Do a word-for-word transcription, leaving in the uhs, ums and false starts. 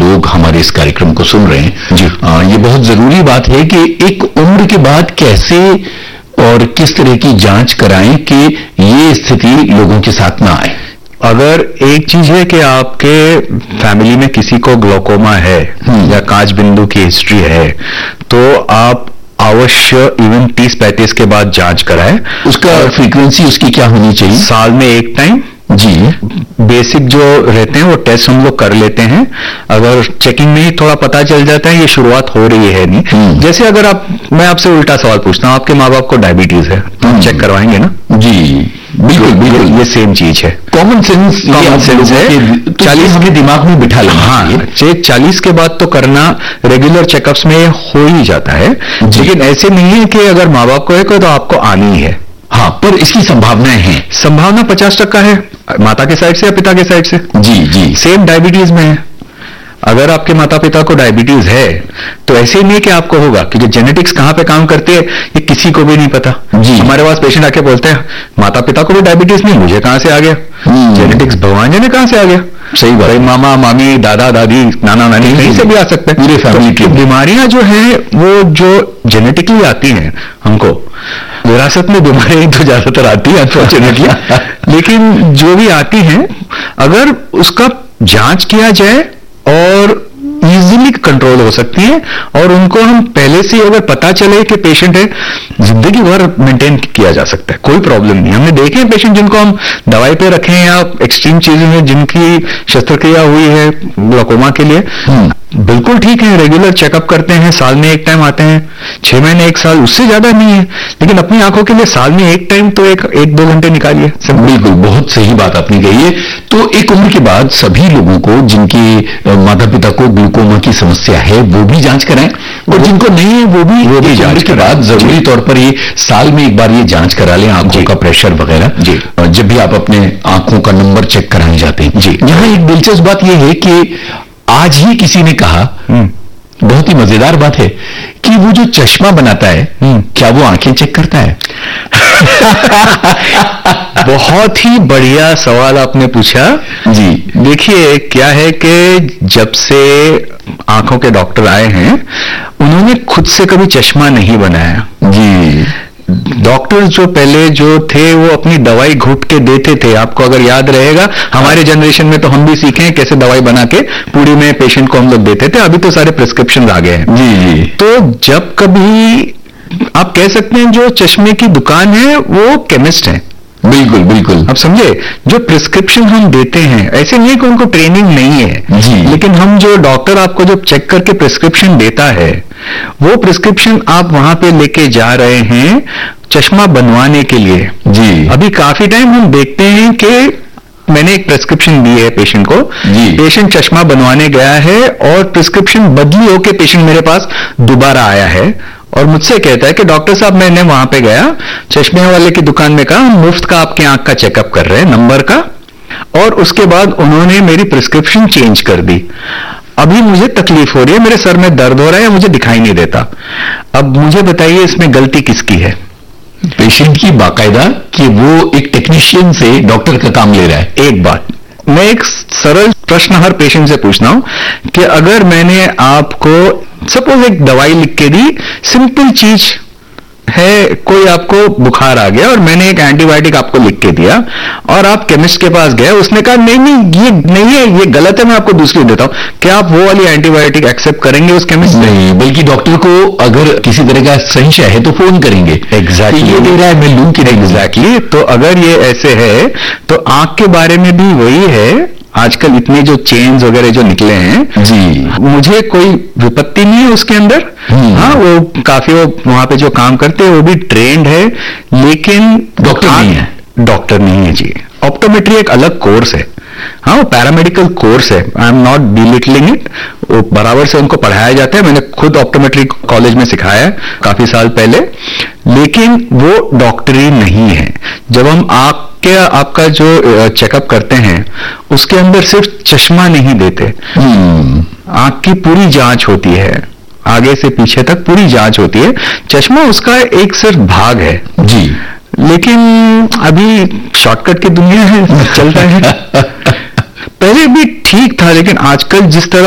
लोग हमारे इस कार्यक्रम को सुन रहे हैं जी, आ, ये बहुत जरूरी बात है कि एक उम्र के बाद कैसे और किस तरह की जांच कराएं कि ये स्थिति लोगों के साथ ना आए। अगर एक चीज है कि आपके फैमिली में किसी को ग्लोकोमा है या कांच बिंदु की हिस्ट्री है, तो आप अवश्य इवन तीस पैंतीस के बाद जांच कराएं। उसका फ्रीक्वेंसी उसकी क्या होनी चाहिए? साल में एक टाइम जी। बेसिक जो रहते हैं वो टेस्ट हम लोग कर लेते हैं। अगर चेकिंग में ही थोड़ा पता चल जाता है ये शुरुआत हो रही है नहीं, जैसे अगर आप, मैं आपसे उल्टा सवाल पूछता हूं, आपके माँ बाप को डायबिटीज है तो आप चेक करवाएंगे ना? जी बिल्कुल बिल्कुल, ये सेम चीज है। कॉमन सेंस कॉमन सेंस है, चालीस हमें दिमाग में बिठा लेना। हाँ, चेक चालीस के बाद तो करना रेगुलर चेकअप्स में हो ही जाता है, लेकिन ऐसे नहीं है कि अगर माँ बाप को है तो आपको आनी ही है। हाँ, पर इसकी संभावनाएं हैं। संभावना पचास टक्का है, माता के साइड से या पिता के साइड से। जी जी, सेम डायबिटीज में है। अगर आपके माता पिता को डायबिटीज है तो ऐसे ही नहीं कि आपको होगा, क्योंकि जेनेटिक्स कहां पे काम करती है ये किसी को भी नहीं पता। जी, हमारे पास पेशेंट आके बोलते हैं माता पिता को भी डायबिटीज नहीं, मुझे कहां से आ गया? जेनेटिक्स भगवान जाने कहां से आ गया। सही बात, मामा मामी दादा दादी नाना नानी कहीं से भी आ सकते हैं। पूरे फैमिली की बीमारियां जो है वो जो जेनेटिकली आती हैं, हमको विरासत में बीमारियां तो ज्यादातर आती है अनफॉर्चुनेटली, लेकिन जो भी आती हैं अगर उसका जांच किया जाए और इजीली कंट्रोल हो सकती है, और उनको हम पहले से अगर पता चले कि पेशेंट है, जिंदगी भर मेंटेन किया जा सकता है, कोई प्रॉब्लम नहीं। हमने देखे हैं पेशेंट जिनको हम दवाई पे रखे हैं या एक्सट्रीम चीजें में जिनकी शस्त्रक्रिया हुई है ग्लोकोमा के लिए, बिल्कुल ठीक है, रेगुलर चेकअप करते हैं, साल में एक टाइम आते हैं, छह महीने एक साल, उससे ज्यादा नहीं है, लेकिन अपनी आंखों के लिए साल में एक टाइम तो एक एक दो घंटे निकालिए। बिल्कुल, बहुत सही बात आपने कही है। तो एक उम्र के बाद सभी लोगों को जिनके माता पिता को ग्लूकोमा की समस्या है वो भी जांच कराएं, और जिनको नहीं है वो भी वो भी जांच के बाद जरूरी तौर पर ये साल में एक बार ये जांच करा लें, आंखों का प्रेशर वगैरह, जब भी आप अपने आंखों का नंबर चेक कराने जाते हैं। जी, यहाँ एक दिलचस्प बात यह है कि आज ही किसी ने कहा, बहुत ही मजेदार बात है, कि वो जो चश्मा बनाता है क्या वो आंखें चेक करता है? बहुत ही बढ़िया सवाल आपने पूछा जी। देखिए क्या है कि जब से आंखों के डॉक्टर आए हैं उन्होंने खुद से कभी चश्मा नहीं बनाया जी। डॉक्टर्स जो पहले जो थे वो अपनी दवाई घुट के देते थे। आपको अगर याद रहेगा हमारे जनरेशन में तो हम भी सीखे हैं कैसे दवाई बना के पूरी में पेशेंट को हम लोग देते थे। अभी तो सारे प्रिस्क्रिप्शन आ गए हैं जी जी। तो जब कभी आप कह सकते हैं जो चश्मे की दुकान है वो केमिस्ट है। बिल्कुल बिल्कुल, आप समझे, जो प्रिस्क्रिप्शन हम देते हैं ऐसे नहीं कि उनको ट्रेनिंग नहीं है जी, लेकिन हम जो डॉक्टर आपको जब चेक करके प्रिस्क्रिप्शन देता है वो प्रिस्क्रिप्शन आप वहां पे लेके जा रहे हैं चश्मा बनवाने के लिए जी। अभी काफी टाइम हम देखते हैं कि मैंने एक प्रिस्क्रिप्शन दी है पेशेंट को जी, पेशेंट चश्मा बनवाने गया है और प्रिस्क्रिप्शन बदली होके पेशेंट मेरे पास दोबारा आया है और मुझसे कहता है कि डॉक्टर साहब मैंने वहां पे गया, चश्मे वाले की दुकान में कहा मुफ्त का आपके आंख का चेकअप कर रहे हैं नंबर का, और उसके बाद उन्होंने मेरी प्रिस्क्रिप्शन चेंज कर दी। अभी मुझे तकलीफ हो रही है, मेरे सर में दर्द हो रहा है, मुझे दिखाई नहीं देता। अब मुझे बताइए इसमें गलती किसकी है? पेशेंट की बाकायदा कि वो एक टेक्नीशियन से डॉक्टर का काम ले रहा है। एक बात मैं एक सरल प्रश्न हर पेशेंट से पूछता हूं कि अगर मैंने आपको सपोज एक दवाई लिख के दी, सिंपल चीज है, कोई आपको बुखार आ गया और मैंने एक एंटीबायोटिक आपको लिख के दिया और आप केमिस्ट के पास गए, उसने कहा नहीं नहीं ये नहीं है, ये गलत है, मैं आपको दूसरी देता हूं, क्या आप वो वाली एंटीबायोटिक एक्सेप्ट करेंगे उस केमिस्ट? नहीं, बल्कि डॉक्टर को अगर किसी तरह का संशय है तो फोन करेंगे। Exactly exactly. ये दे रहा है मैं लूं कि नहीं? एग्जैक्टली। तो अगर ये ऐसे है तो आंख के बारे में भी वही है। आजकल इतने जो चेन्स वगैरह जो निकले हैं जी, मुझे कोई विपत्ति नहीं है उसके अंदर। हाँ, वो काफी वो वहां पे जो काम करते हैं वो भी ट्रेंड है, लेकिन डॉक्टर नहीं है। डॉक्टर नहीं है जी। ऑप्टोमेट्री एक अलग कोर्स है, हाँ वो पैरामेडिकल कोर्स है। आई एम नॉट डिलिटलिंग इट, वो बराबर से उनको पढ़ाया जाता है। मैंने खुद ऑप्टोमेट्री कॉलेज में सिखाया है काफी साल पहले, लेकिन वो डॉक्टरी नहीं है। जब हम आंख के आपका जो चेकअप करते हैं उसके अंदर सिर्फ चश्मा नहीं देते, आंख की पूरी जांच होती है, आगे से पीछे तक पूरी जांच होती है। चश्मा उसका एक सिर्फ भाग है जी, लेकिन अभी शॉर्टकट की दुनिया है, चलता है। पहले भी ठीक था, लेकिन आजकल जिस तरह